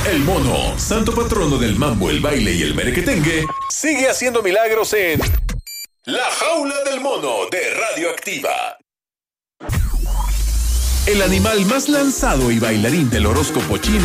El mono, santo patrono del mambo, el baile y el merequetengue, sigue haciendo milagros en La Jaula del Mono de Radioactiva. El animal más lanzado y bailarín del horóscopo chino